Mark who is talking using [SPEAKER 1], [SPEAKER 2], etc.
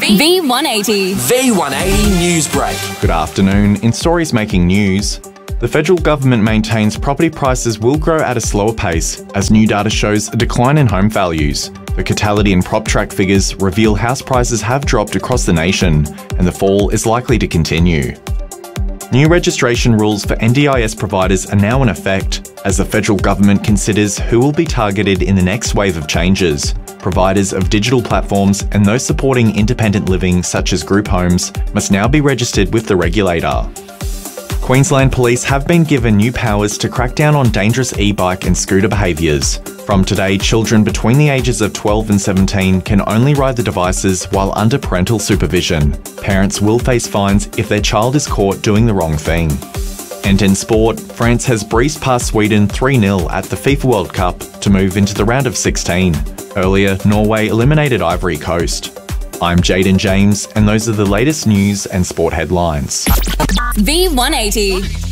[SPEAKER 1] V180.
[SPEAKER 2] V180 News Break.
[SPEAKER 3] Good afternoon. In stories making news, the federal government maintains property prices will grow at a slower pace as new data shows a decline in home values. The Catality and PropTrack figures reveal house prices have dropped across the nation, and the fall is likely to continue. New registration rules for NDIS providers are now in effect as the federal government considers who will be targeted in the next wave of changes. Providers of digital platforms and those supporting independent living such as group homes must now be registered with the regulator. Queensland Police have been given new powers to crack down on dangerous e-bike and scooter behaviours. From today, children between the ages of 12 and 17 can only ride the devices while under parental supervision. Parents will face fines if their child is caught doing the wrong thing. And in sport, France has breezed past Sweden 3-0 at the FIFA World Cup to move into the round of 16. Earlier, Norway eliminated Ivory Coast. I'm Jaden James, and those are the latest news and sport headlines.
[SPEAKER 1] V180.